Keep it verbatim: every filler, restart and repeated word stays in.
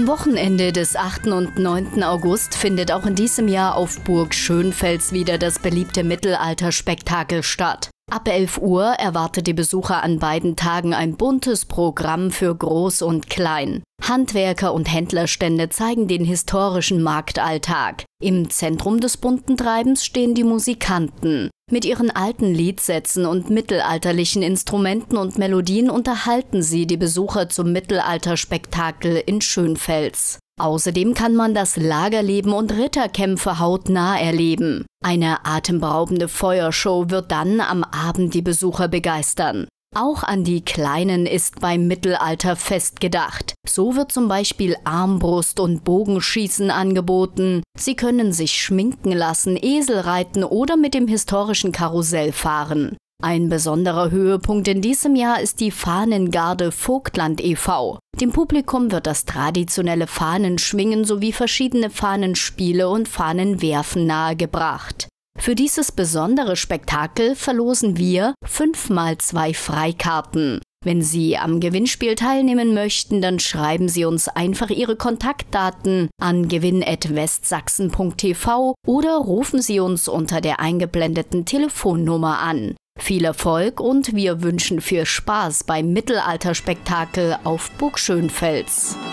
Am Wochenende des achten und neunten August findet auch in diesem Jahr auf Burg Schönfels wieder das beliebte Mittelalterspektakel statt. Ab elf Uhr erwartet die Besucher an beiden Tagen ein buntes Programm für Groß und Klein. Handwerker- und Händlerstände zeigen den historischen Marktalltag. Im Zentrum des bunten Treibens stehen die Musikanten. Mit ihren alten Liedsätzen und mittelalterlichen Instrumenten und Melodien unterhalten sie die Besucher zum Mittelalterspektakel in Schönfels. Außerdem kann man das Lagerleben und Ritterkämpfe hautnah erleben. Eine atemberaubende Feuershow wird dann am Abend die Besucher begeistern. Auch an die Kleinen ist beim Mittelalterfest gedacht. So wird zum Beispiel Armbrust- und Bogenschießen angeboten. Sie können sich schminken lassen, Esel reiten oder mit dem historischen Karussell fahren. Ein besonderer Höhepunkt in diesem Jahr ist die Fahnengarde Vogtland e V Dem Publikum wird das traditionelle Fahnenschwingen sowie verschiedene Fahnenspiele und Fahnenwerfen nahegebracht. Für dieses besondere Spektakel verlosen wir fünf mal zwei Freikarten. Wenn Sie am Gewinnspiel teilnehmen möchten, dann schreiben Sie uns einfach Ihre Kontaktdaten an gewinn at westsachsen punkt t v oder rufen Sie uns unter der eingeblendeten Telefonnummer an. Viel Erfolg und wir wünschen viel Spaß beim Mittelalterspektakel auf Burg Schönfels.